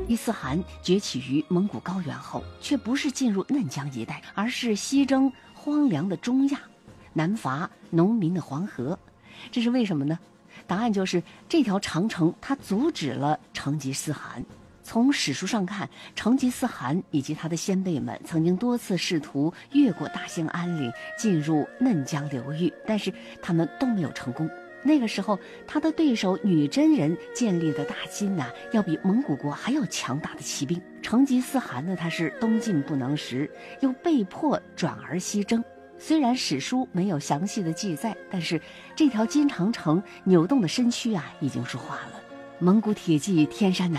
成吉思汗崛起于蒙古高原后，却不是进入嫩江一带，而是西征荒凉的中亚，南伐农民的黄河。这是为什么呢？答案就是这条长城它阻止了成吉思汗。从史书上看，成吉思汗以及他的先辈们曾经多次试图越过大兴安岭进入嫩江流域，但是他们都没有成功。那个时候，他的对手女真人建立的大金要比蒙古国还要强大的骑兵。成吉思汗呢，他是东进不能时，又被迫转而西征。虽然史书没有详细的记载，但是这条金长城扭动的身躯已经说话了。蒙古铁骑天山南